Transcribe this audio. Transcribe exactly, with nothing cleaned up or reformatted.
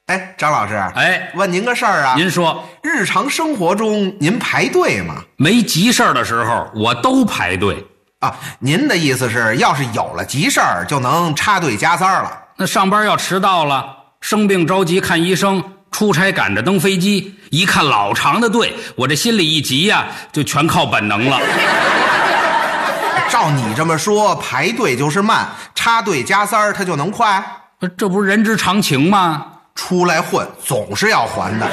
哎，张老师， 哎， 问您个事儿啊。 您说， 日常生活中您排队吗？ 没急事儿的时候，我都排队啊。您的意思是，要是有了急事儿，就能插队加塞儿了？ 那上班要迟到了，生病着急看医生，出差赶着登飞机，一看老长的队，我这心里一急呀、啊，就全靠本能了。 照你这么说，排队就是慢，插队加塞儿它就能快？ 这不是人之常情吗？ 出来混总是要还的。